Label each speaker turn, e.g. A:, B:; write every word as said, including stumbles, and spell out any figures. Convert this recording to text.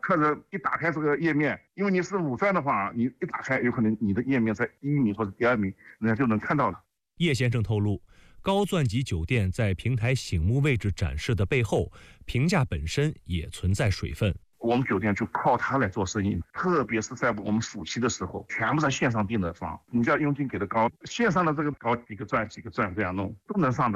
A: 客人一打开这个页面，因为你是五钻的话，你一打开，有可能你的页面在第一名或者第二名，人家就能看到了。
B: 叶先生透露，高钻级酒店在平台醒目位置展示的背后，评价本身也存在水分。
A: 我们酒店就靠它来做生意，特别是在我们暑期的时候，全部在线上订的房，你只要佣金给的高，线上的这个高几个钻几个钻这样弄都能上的。